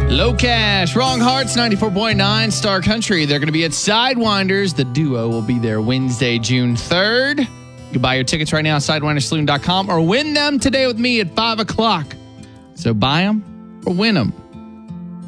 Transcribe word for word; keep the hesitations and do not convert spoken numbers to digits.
Low Cash, Wrong Hearts, ninety-four point nine Star Country. They're going to be at Sidewinders. The duo will be there Wednesday, June third. You can buy your tickets right now at sidewinder saloon dot com or win them today with me at five o'clock. So buy them or win them.